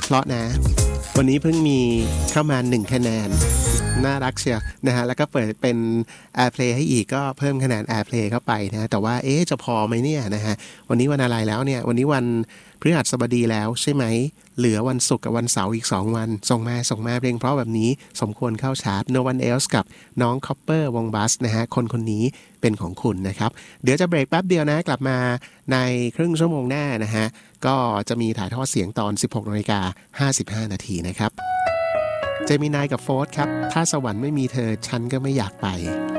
เพราะนะวันนี้เพิ่งมีเข้ามา1คะแนนน่ารักเชียวนะฮะแล้วก็เปิดเป็น AirPlay ให้อีกก็เพิ่มคะแนน AirPlay เข้าไปนะแต่ว่าจะพอไหมเนี่ยนะฮะวันนี้วันอะไรแล้วเนี่ยวันนี้วันพฤหัสบดีแล้วใช่ไหมเหลือวันศุกร์กับวันเสาร์อีก2วันส่งมาเพลงเพราะแบบนี้สมควรเข้าชาร์ต No One Else กับน้องคอปเปอร์วงบัสนะฮะคนนี้เป็นของคุณนะครับเดี๋ยวจะเบรกแป๊บเดียวนะกลับมาในครึ่งชั่วโมงหน้านะฮะก็จะมีถ่ายทอดเสียงตอน 16:55 นาทีนะครับเจมินายกับโฟร์ธครับถ้าสวรรค์ไม่มีเธอฉันก็ไม่อยากไป